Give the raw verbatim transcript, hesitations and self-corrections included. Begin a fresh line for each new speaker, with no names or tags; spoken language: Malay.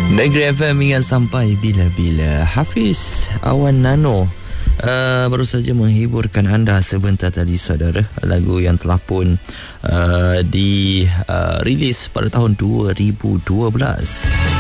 Negeri F M ingat sampai bila-bila. Hafiz Awan Nano uh, baru saja menghiburkan anda sebentar tadi, saudara. Lagu yang telah pun uh, di uh, rilis pada tahun dua ribu dua belas.